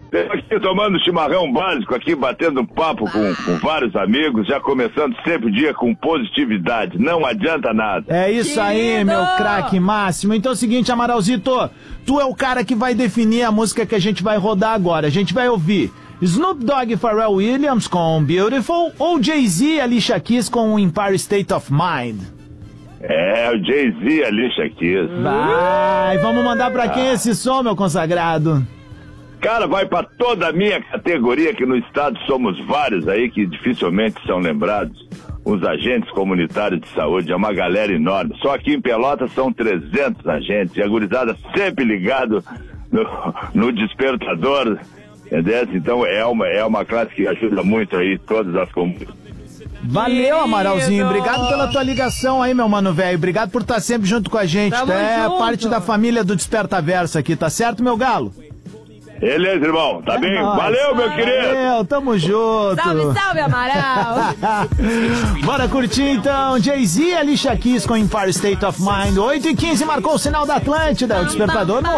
Estou aqui tomando chimarrão básico, aqui batendo um papo com vários amigos, já começando sempre o dia com positividade, não adianta nada. É isso aí, meu craque máximo. Então é o seguinte, Amaralzito, tu é o cara que vai definir a música que a gente vai rodar agora. A gente vai ouvir Snoop Dogg e Pharrell Williams com Beautiful ou Jay-Z e Alicia Keys com Empire State of Mind? É, o Jay-Z e Alicia Keys. Vai, vamos mandar pra quem esse som, meu consagrado? Cara, vai pra toda a minha categoria, que no estado somos vários aí que dificilmente são lembrados. Os agentes comunitários de saúde, é uma galera enorme. Só aqui em Pelotas são 300 agentes, e a gurizada sempre ligado no despertador, entendeu? Então é uma classe que ajuda muito aí todas as comunidades. Valeu, Amaralzinho. Obrigado pela tua ligação aí, meu mano velho. Obrigado por estar sempre junto com a gente. Tamo É junto. parte da família do Despertaverso aqui, tá certo, meu galo? Beleza, irmão, tá bem? Nóis. Valeu, meu querido! Valeu, tamo junto. Salve, salve, Amaral. Bora curtir então, Jay-Z e Alicia Keys com Empire State of Mind. 8h15 marcou o sinal da Atlântida, o despertador no ar.